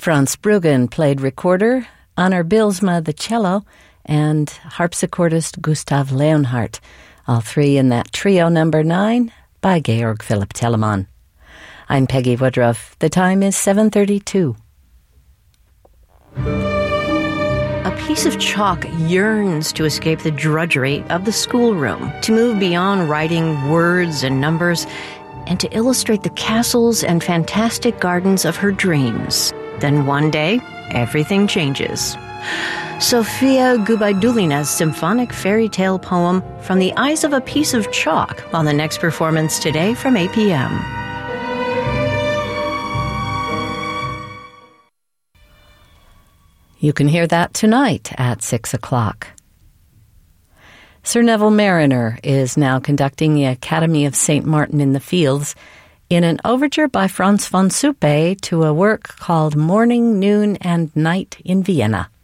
Franz Bruggen played recorder, Anna Bilsma the cello, and harpsichordist Gustav Leonhardt, all three in that trio number 9 by Georg Philipp Telemann. I'm Peggy Woodruff. The time is 7:32. A piece of chalk yearns to escape the drudgery of the schoolroom, to move beyond writing words and numbers, and to illustrate the castles and fantastic gardens of her dreams. Then one day, everything changes. Sofia Gubaidulina's symphonic fairy tale poem, From the Eyes of a Piece of Chalk, on the next performance today from 8 p.m. You can hear that tonight at 6 o'clock. Sir Neville Marriner is now conducting the Academy of St. Martin in the Fields in an overture by Franz von Suppe to a work called Morning, Noon, and Night in Vienna.